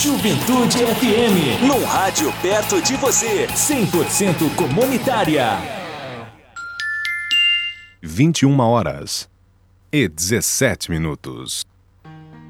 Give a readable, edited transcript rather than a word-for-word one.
Juventude FM. Num rádio perto de você. 100% comunitária. 21h17.